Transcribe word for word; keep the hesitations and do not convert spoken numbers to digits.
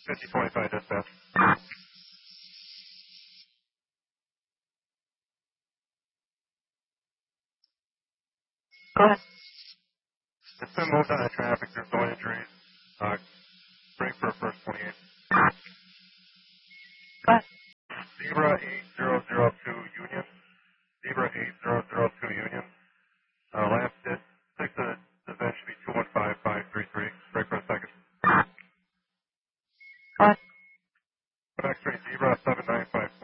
fifty twenty-five dispatch. Go ahead. It's been moved on the traffic. There's no injuries. Uh, break for first twenty-eight. Go ahead. Zebra eight zero zero two Union. Zebra eight zero zero two Union. Uh, last hit. Six of the event should be two one five five three three. Break for a second. Go ahead. X-ray Zebra seven nine five four.